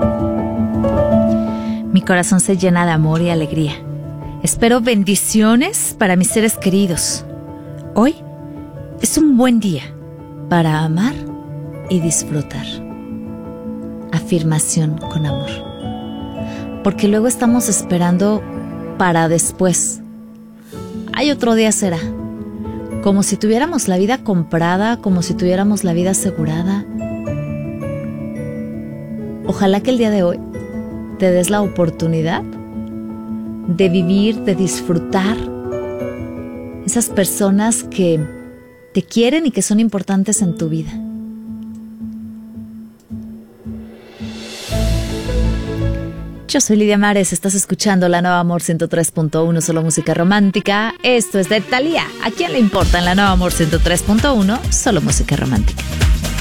Mi corazón se llena de amor y alegría. Espero bendiciones para mis seres queridos. Hoy es un buen día para amar y disfrutar. Afirmación con amor. Porque luego estamos esperando para después. Ay, otro día será. Como si tuviéramos la vida comprada, como si tuviéramos la vida asegurada. Ojalá que el día de hoy te des la oportunidad de vivir, de disfrutar esas personas que te quieren y que son importantes en tu vida. Yo soy Lidia Mares, estás escuchando La Nueva Amor 103.1, solo música romántica. Esto es de Thalía. ¿A quién le importa en La Nueva Amor 103.1? Solo música romántica.